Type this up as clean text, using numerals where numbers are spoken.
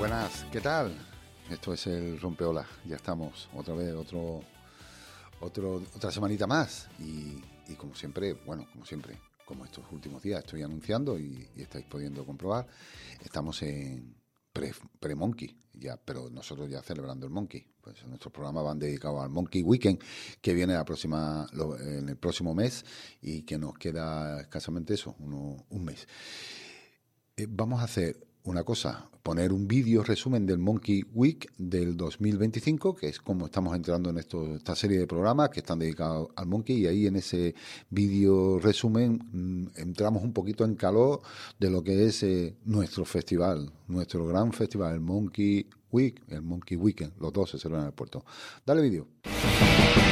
Buenas, ¿qué tal? Esto es el Rompeolas. Ya estamos otra vez, otra semanita más. Y como siempre, como estos últimos días estoy anunciando y estáis pudiendo comprobar, estamos en pre-Monkey, ya, pero nosotros ya celebrando el Monkey. Pues nuestros programas van dedicados al Monkey Weekend, que viene en el próximo mes y que nos queda escasamente eso, un mes. Vamos a hacer una cosa, poner un vídeo resumen del Monkey Week del 2025, que es como estamos entrando en esta serie de programas que están dedicados al Monkey, y ahí en ese vídeo resumen entramos un poquito en calor de lo que es nuestro festival, nuestro gran festival, el Monkey Week, el Monkey Weekend, los dos se celebran en el puerto. Dale vídeo.